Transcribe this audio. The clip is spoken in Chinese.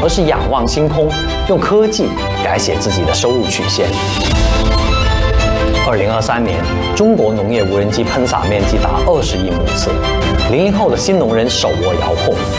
而是仰望星空，用科技改写自己的收入曲线。2023年，中国农业无人机喷洒面积达20亿亩次，00后的新农人手握遥控，